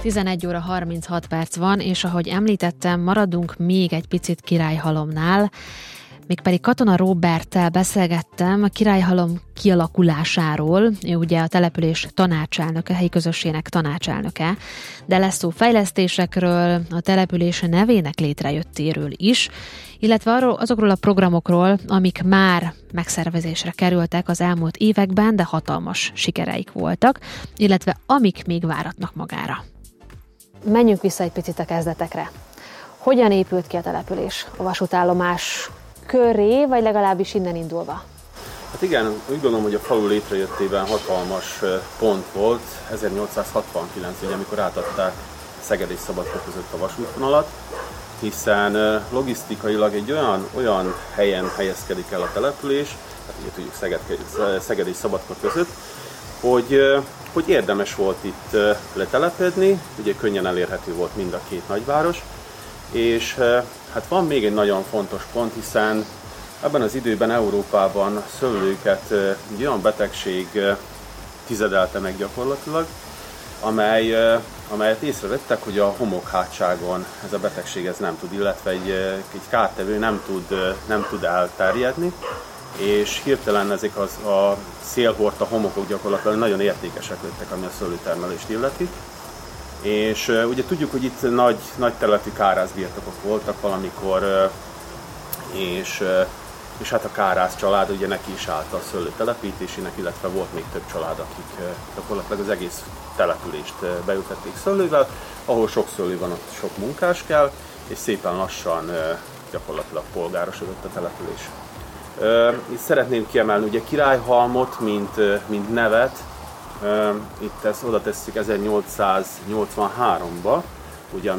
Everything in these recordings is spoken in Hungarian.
11 óra 36 perc van, és ahogy említettem, maradunk még egy picit Királyhalomnál. Mégpedig Katona Róberttel beszélgettem a Királyhalom kialakulásáról, ő ugye a település tanácselnöke, helyi közösségnek tanácselnöke, de lesz szó fejlesztésekről, a település nevének létrejöttéről is, illetve azokról a programokról, amik már megszervezésre kerültek az elmúlt években, de hatalmas sikereik voltak, illetve amik még váratnak magára. Menjünk vissza egy picit a kezdetekre. Hogyan épült ki a település? A vasútállomás köré, vagy legalábbis innen indulva? Hát igen, úgy gondolom, hogy a falu létrejöttében hatalmas pont volt 1869, ugye, amikor átadták Szeged és Szabadka között a vasútvonalat, hiszen logisztikailag egy olyan helyen helyezkedik el a település, hát ugye tudjuk Szeged és Szabadka között, hogy érdemes volt itt letelepedni, ugye könnyen elérhető volt mind a két nagyváros, és hát van még egy nagyon fontos pont, hiszen ebben az időben Európában szőlőket egy olyan betegség tizedelte meg gyakorlatilag, amelyet észrevettek, hogy a homokhátságon ez a betegség nem tud, illetve egy kártevő nem tud elterjedni, és hirtelen ezek a szélhordta homokok gyakorlatilag nagyon értékesek lettek, ami a szőlőtermelést illeti. És ugye tudjuk, hogy itt nagy területű kárázbirtokok voltak valamikor, és hát a kárász család ugye neki is állt a szőlő telepítésének, illetve volt még több család, akik gyakorlatilag az egész települést beültették szőlővel, ahol sok szőlő van, ott sok munkás kell, és szépen lassan gyakorlatilag polgárosodott a település. Itt szeretném kiemelni ugye Királyhalmot, mint nevet. Itt ezt oda tesszük 1883-ba, ugye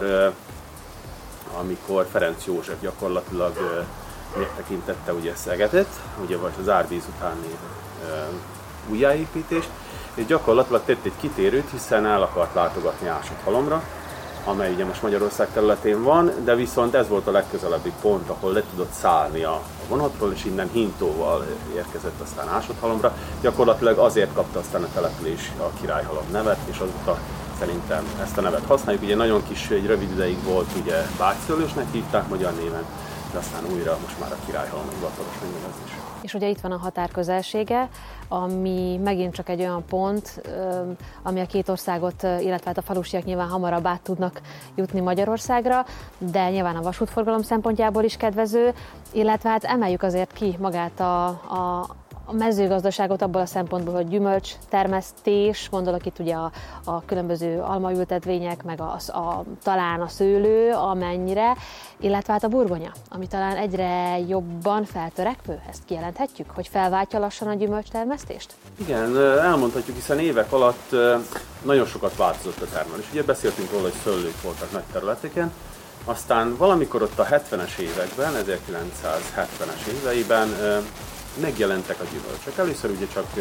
amikor Ferenc József gyakorlatilag megtekintette ugye Szegedet, ugye vagy az árvíz utáni újjáépítést, és gyakorlatilag tett egy kitérőt, hiszen el akart látogatni Ásathalomra, amely ugye most Magyarország területén van, de viszont ez volt a legközelebbi pont, ahol le tudott szállni a vonatról, és innen Hintóval érkezett aztán Ásathalomra. Gyakorlatilag azért kapta aztán a település a Királyhalom nevet, és azóta szerintem ezt a nevet használjuk. Ugye nagyon kis, egy rövid ideig volt, ugye bágyszőlősnek hívták magyar néven, de aztán újra most már a Királyhalom hivatalos megnevezés. És ugye itt van a határ közelsége, ami megint csak egy olyan pont, ami a két országot, illetve hát a falusiak nyilván hamarabb át tudnak jutni Magyarországra, de nyilván a vasútforgalom szempontjából is kedvező, illetve hát emeljük azért ki magát a mezőgazdaságot abból a szempontból, hogy gyümölcstermesztés, gondolok itt ugye a különböző almaültetvények, meg talán a szőlő, amennyire, illetve hát a burgonya, ami talán egyre jobban feltörekvő, ezt kijelenthetjük, hogy felváltja lassan a gyümölcstermesztést? Igen, elmondhatjuk, hiszen évek alatt nagyon sokat változott a termelés. Ugye beszéltünk róla, hogy szőlők voltak nagy területeken, aztán valamikor ott a 70-es években, 1970-es éveiben megjelentek a gyümölcsök. Először ugye csak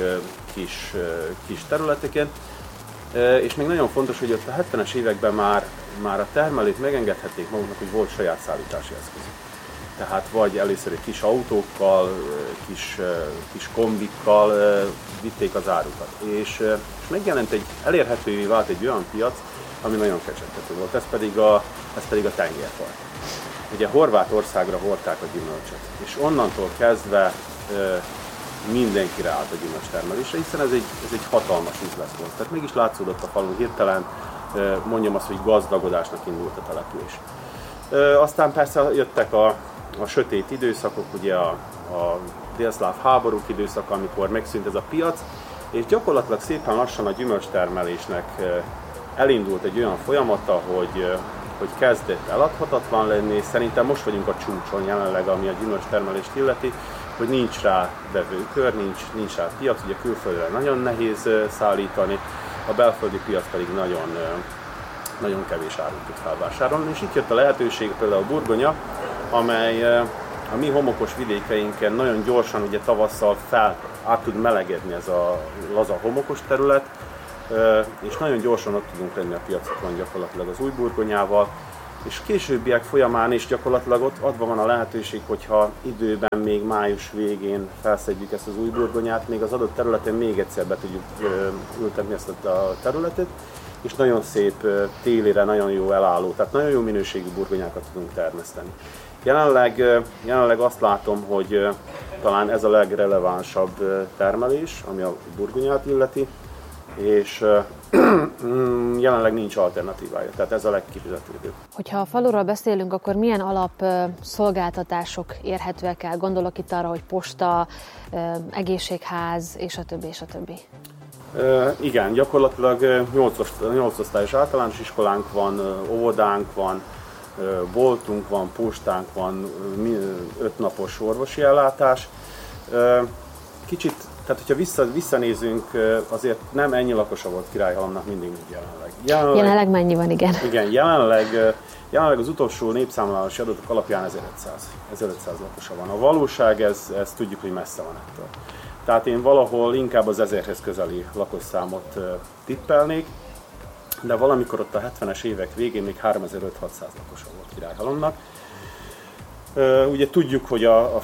kis területeken, és még nagyon fontos, hogy ott a 70-es években már a termelők megengedhették maguknak, hogy volt saját szállítási eszközük. Tehát vagy először egy kis autókkal, kis kombikkal vitték az árukat. És megjelent elérhetővé vált egy olyan piac, ami nagyon kecsegtető volt, ez pedig a tengerpart. Ugye Horvátországra hordták a gyümölcsöt, és onnantól kezdve mindenkire állt a gyümölcstermelésre, hiszen ez egy hatalmas üzlet volt. Tehát mégis látszódott a falu hirtelen, mondjam azt, hogy gazdagodásnak indult a település. Aztán persze jöttek a sötét időszakok, ugye a délszláv háborúk időszaka, amikor megszűnt ez a piac, és gyakorlatilag szépen lassan a gyümölcstermelésnek elindult egy olyan folyamata, hogy kezdett eladhatatlan lenni, és szerintem most vagyunk a csúcson jelenleg, ami a gyümölcstermelést illeti, hogy nincs rá vevőkör, nincs rá piac, ugye külföldre nagyon nehéz szállítani, a belföldi piac pedig nagyon kevés árut tud felvásárolni, és itt jött a lehetőség például a burgonya, amely a mi homokos vidékeinken nagyon gyorsan ugye tavasszal át tud melegedni ez a laza homokos terület, és nagyon gyorsan ott tudunk lenni a piacokon gyakorlatilag az új burgonyával, És későbbiek folyamán is gyakorlatilag ott adva van a lehetőség, hogyha időben még május végén felszedjük ezt az új burgonyát, még az adott területen még egyszer be tudjuk ültetni ezt a területet, és nagyon szép télire, nagyon jó elálló, tehát nagyon jó minőségű burgonyákat tudunk termeszteni. Jelenleg azt látom, hogy talán ez a legrelevánsabb termelés, ami a burgonyát illeti, és jelenleg nincs alternatívája, tehát ez a legkifizetődőbb. Hogyha a faluról beszélünk, akkor milyen alapszolgáltatások érhetőek el? Gondolok itt arra, hogy posta, egészségház, és a többi, és a többi. Igen, gyakorlatilag 8 osztályos általános iskolánk van, óvodánk van, boltunk van, postánk van, 5 napos orvosi ellátás. Kicsit, tehát hogyha visszanézünk, azért nem ennyi lakosa volt Királyhalomnak mindig jelenleg. Jelenleg mennyi van, igen? Igen, jelenleg az utolsó népszámlálási adatok alapján 1500 lakosa van. A valóság, ez tudjuk, hogy messze van ettől. Tehát én valahol inkább az 1000-hez közeli lakosszámot tippelnék, de valamikor ott a 70-es évek végén még 3500-600 lakosa volt Királyhalomnak. Ugye tudjuk, hogy a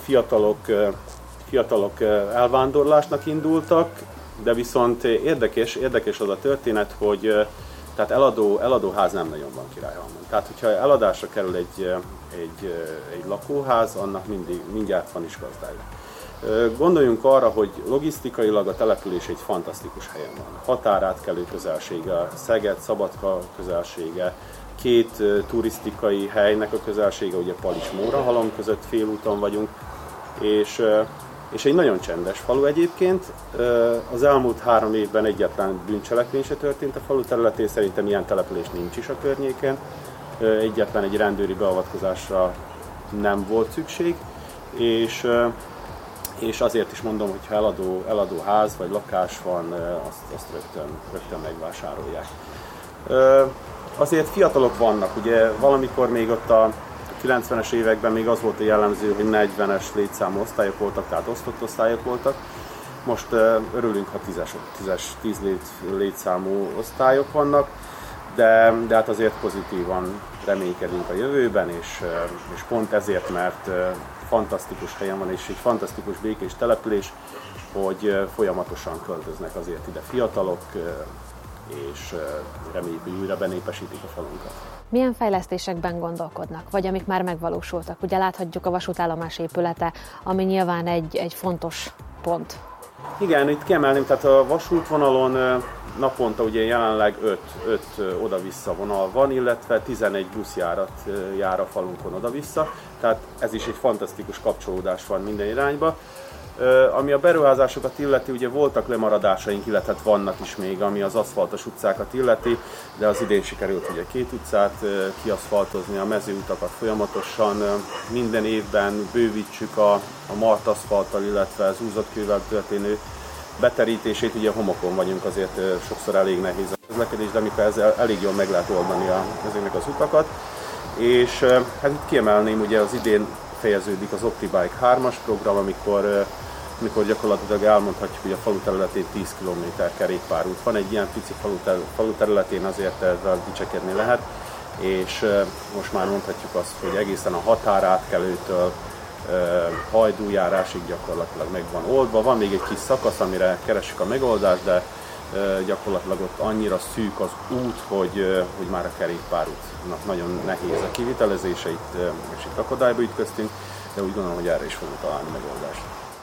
fiatalok elvándorlásnak indultak, de viszont érdekes az a történet, hogy tehát eladóház nem nagyon van Királyhalmon. Tehát, hogyha eladásra kerül egy lakóház, annak mindjárt van is gazdája. Gondoljunk arra, hogy logisztikailag a település egy fantasztikus helyen van. Határátkelő közelsége, Szeged, Szabadka közelsége, 2 turisztikai helynek a közelsége, ugye Palics-Mórahalom között félúton vagyunk, és egy nagyon csendes falu egyébként. Az elmúlt 3 évben egyáltalán bűncselekmény se történt a falu területén, szerintem ilyen település nincs is a környéken. Egyáltalán egy rendőri beavatkozásra nem volt szükség, és azért is mondom, hogy ha eladó ház vagy lakás van, azt rögtön megvásárolják. Azért fiatalok vannak, ugye valamikor még ott a 90-es években még az volt a jellemző, hogy 40-es létszámú osztályok voltak, tehát osztott osztályok voltak. Most örülünk, ha 10 létszámú osztályok vannak, de hát azért pozitívan reménykedünk a jövőben, és pont ezért, mert fantasztikus helyen van, és egy fantasztikus békés település, hogy folyamatosan költöznek azért ide fiatalok, és reméljük, hogy újra benépesítik a falunkat. Milyen fejlesztésekben gondolkodnak, vagy amik már megvalósultak? Ugye láthatjuk a vasútállomás épülete, ami nyilván egy fontos pont. Igen, itt kiemelném, tehát a vasútvonalon naponta ugye jelenleg 5 oda-vissza vonal van, illetve 11 buszjárat jár a falunkon oda-vissza, tehát ez is egy fantasztikus kapcsolódás van minden irányba. Ami a beruházásokat illeti, ugye voltak lemaradásaink, illetve vannak is még, ami az aszfaltos utcákat illeti, de az idén sikerült ugye 2 utcát kiaszfaltozni, a mezőutakat folyamatosan, minden évben bővítsük a mart aszfalttal, illetve zúzott kővel történő beterítését, ugye homokon vagyunk, azért sokszor elég nehéz a közlekedés, de amikor ezzel elég jól meg lehet oldani ezeknek az utakat. És hát itt kiemelném, ugye az idén fejeződik az OptiBike 3-as program, amikor gyakorlatilag elmondhatjuk, hogy a falu területén 10 km kerékpárút van. Egy ilyen pici falu területén azért ezzel dicsekedni lehet, és most már mondhatjuk azt, hogy egészen a határátkelőtől Hajdújárásig gyakorlatilag meg van oldva. Van még egy kis szakasz, amire keressük a megoldást, de gyakorlatilag ott annyira szűk az út, hogy már a kerékpárútnak nagyon nehéz a kivitelezése, és itt akadályba ütköztünk, de úgy gondolom, hogy erre is fogunk találni megoldást.